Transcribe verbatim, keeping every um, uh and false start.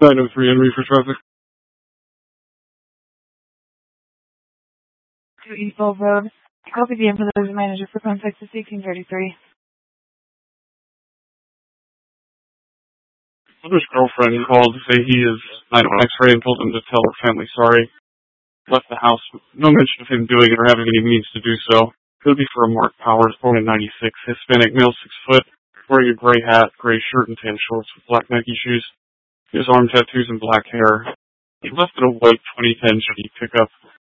nine oh three Henry for traffic. To East Bold Road. Copy the info manager for contact to sixteen thirty-three. Mother's girlfriend called to say he is nine oh X-ray and told him to tell her family sorry. Left the house. No mention of him doing it or having any means to do so. Could be for a Mark Powers, born in ninety-six, Hispanic male, six foot, wearing a gray hat, gray shirt, and tan shorts with black Nike shoes. He has arm tattoos and black hair. He left in a white twenty ten Chevy pickup.